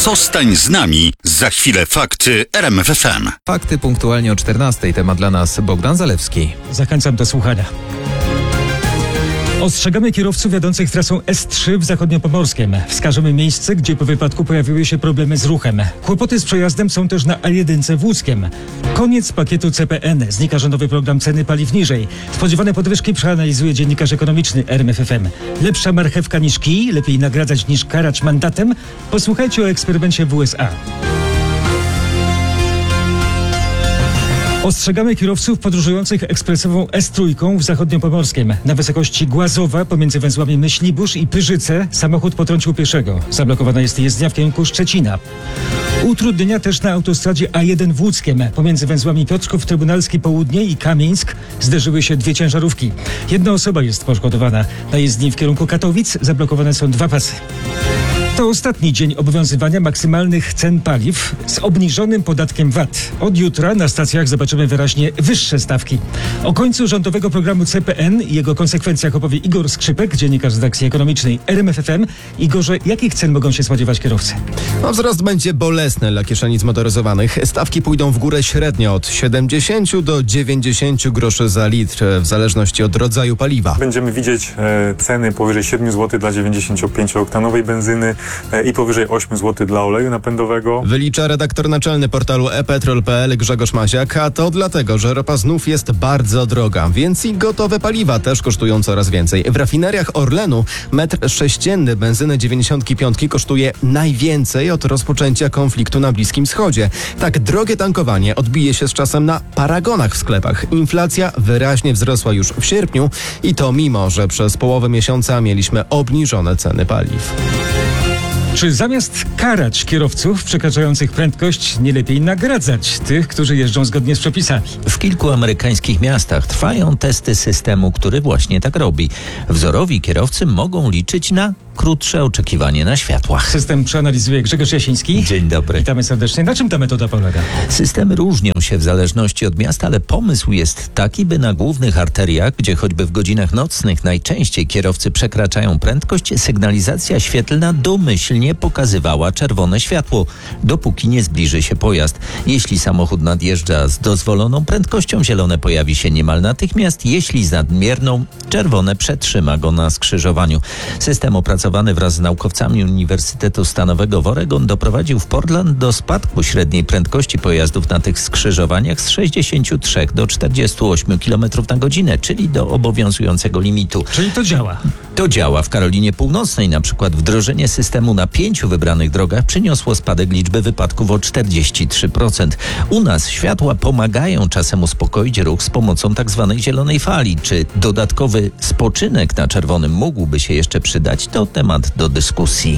Zostań z nami. Za chwilę fakty RMF FM. Fakty punktualnie o 14:00. Temat dla nas Bogdan Zalewski. Zachęcam do słuchania. Ostrzegamy kierowców jadących trasą S3 w Zachodniopomorskiem. Wskażemy miejsce, gdzie po wypadku pojawiły się problemy z ruchem. Kłopoty z przejazdem są też na A1 w Łódzkiem. Koniec pakietu CPN. Znika rządowy program ceny paliw niżej. Spodziewane podwyżki przeanalizuje dziennikarz ekonomiczny RMF FM. Lepsza marchewka niż kij, lepiej nagradzać niż karać mandatem. Posłuchajcie o eksperymencie w USA. Ostrzegamy kierowców podróżujących ekspresową S3 w Zachodniopomorskiem. Na wysokości Głazowa pomiędzy węzłami Myślibórz i Pyrzyce samochód potrącił pieszego. Zablokowana jest jezdnia w kierunku Szczecina. Utrudnienia też na autostradzie A1 w Łódzkiem. Pomiędzy węzłami Piotrków Trybunalski Południe i Kamieńsk zderzyły się dwie ciężarówki. Jedna osoba jest poszkodowana. Na jezdni w kierunku Katowic zablokowane są dwa pasy. To ostatni dzień obowiązywania maksymalnych cen paliw z obniżonym podatkiem VAT. Od jutra na stacjach zobaczymy wyraźnie wyższe stawki. O końcu rządowego programu CPN i jego konsekwencjach opowie Igor Skrzypek, dziennikarz z redakcji ekonomicznej RMF FM. Igorze, jakich cen mogą się spodziewać kierowcy? Wzrost będzie bolesny dla kieszeni zmotoryzowanych. Stawki pójdą w górę średnio od 70 do 90 groszy za litr, w zależności od rodzaju paliwa. Będziemy widzieć ceny powyżej 7 zł dla 95-oktanowej benzyny i powyżej 8 zł dla oleju napędowego. Wylicza redaktor naczelny portalu ePetrol.pl Grzegorz Maziak, a to dlatego, że ropa znów jest bardzo droga, więc i gotowe paliwa też kosztują coraz więcej. W rafineriach Orlenu metr sześcienny benzyny 95 kosztuje najwięcej od rozpoczęcia konfliktu na Bliskim Wschodzie. Tak drogie tankowanie odbije się z czasem na paragonach w sklepach. Inflacja wyraźnie wzrosła już w sierpniu i to mimo, że przez połowę miesiąca mieliśmy obniżone ceny paliw. Czy zamiast karać kierowców przekraczających prędkość, nie lepiej nagradzać tych, którzy jeżdżą zgodnie z przepisami? W kilku amerykańskich miastach trwają testy systemu, który właśnie tak robi. Wzorowi kierowcy mogą liczyć na krótsze oczekiwanie na światłach. System przeanalizuje Grzegorz Jasiński. Dzień dobry. Witamy serdecznie. Na czym ta metoda polega? Systemy różnią się w zależności od miasta, ale pomysł jest taki, by na głównych arteriach, gdzie choćby w godzinach nocnych najczęściej kierowcy przekraczają prędkość, sygnalizacja świetlna domyślnie pokazywała czerwone światło, dopóki nie zbliży się pojazd. Jeśli samochód nadjeżdża z dozwoloną prędkością, zielone pojawi się niemal natychmiast. Jeśli z nadmierną, czerwone przetrzyma go na skrzyżowaniu. System opracowany wraz z naukowcami Uniwersytetu Stanowego w Oregon doprowadził w Portland do spadku średniej prędkości pojazdów na tych skrzyżowaniach z 63 do 48 km na godzinę, czyli do obowiązującego limitu. Czyli to działa. To działa. W Karolinie Północnej na przykład wdrożenie systemu na 5 wybranych drogach przyniosło spadek liczby wypadków o 43%. U nas światła pomagają czasem uspokoić ruch z pomocą tak zwanej zielonej fali. Czy dodatkowy spoczynek na czerwonym mógłby się jeszcze przydać? To temat do dyskusji.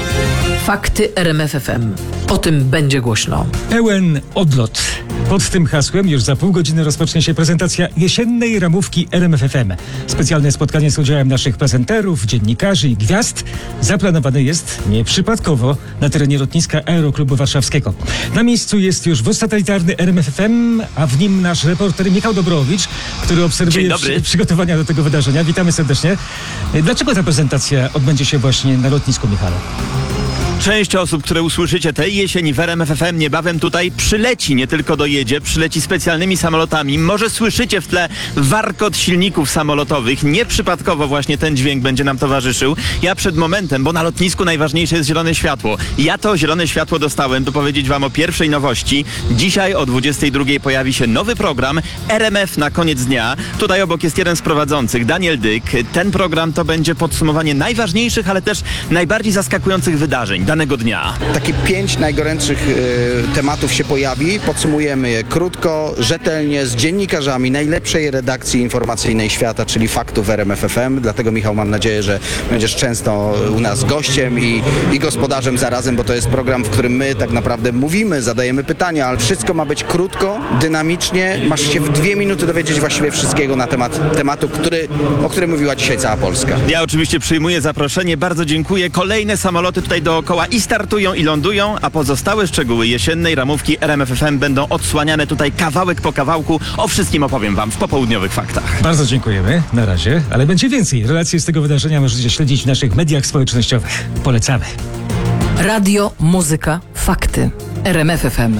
Fakty RMF FM. O tym będzie głośno. Pełen odlot. Pod tym hasłem już za pół godziny rozpocznie się prezentacja jesiennej ramówki RMF FM. Specjalne spotkanie z udziałem naszych prezenterów, dziennikarzy i gwiazd zaplanowane jest nieprzypadkowo na terenie lotniska Aeroklubu Warszawskiego. Na miejscu jest już wóz satelitarny RMF FM, a w nim nasz reporter Michał Dobrowicz, który obserwuje przygotowania do tego wydarzenia. Witamy serdecznie. Dlaczego ta prezentacja odbędzie się właśnie na lotnisku, Michale? Część osób, które usłyszycie tej jesieni w RMF FM niebawem tutaj przyleci, nie tylko dojedzie, przyleci specjalnymi samolotami. Może słyszycie w tle warkot silników samolotowych. Nieprzypadkowo właśnie ten dźwięk będzie nam towarzyszył. Ja przed momentem, bo na lotnisku najważniejsze jest zielone światło. Ja to zielone światło dostałem, by powiedzieć wam o pierwszej nowości. Dzisiaj o 22 pojawi się nowy program RMF na koniec dnia. Tutaj obok jest jeden z prowadzących, Daniel Dyk. Ten program to będzie podsumowanie najważniejszych, ale też najbardziej zaskakujących wydarzeń danego dnia. Takie 5 najgorętszych tematów się pojawi. Podsumujemy je krótko, rzetelnie, z dziennikarzami najlepszej redakcji informacyjnej świata, czyli faktów RMF FM. Dlatego, Michał, mam nadzieję, że będziesz często u nas gościem i gospodarzem zarazem, bo to jest program, w którym my tak naprawdę mówimy, zadajemy pytania, ale wszystko ma być krótko, dynamicznie. Masz się w 2 minuty dowiedzieć właściwie wszystkiego na temat tematu, o którym mówiła dzisiaj cała Polska. Ja oczywiście przyjmuję zaproszenie. Bardzo dziękuję. Kolejne samoloty tutaj dookoła i startują, i lądują, a pozostałe szczegóły jesiennej ramówki RMF FM będą odsłaniane tutaj kawałek po kawałku. O wszystkim opowiem wam w popołudniowych faktach. Bardzo dziękujemy. Na razie. Ale będzie więcej. Relacje z tego wydarzenia możecie śledzić w naszych mediach społecznościowych. Polecamy. Radio, muzyka, fakty. RMF FM.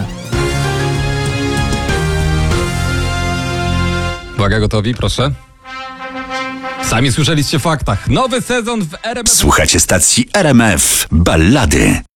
Uwaga, gotowi, proszę. Sami słyszeliście w faktach. Nowy sezon w RMF. Słuchacie stacji RMF Ballady.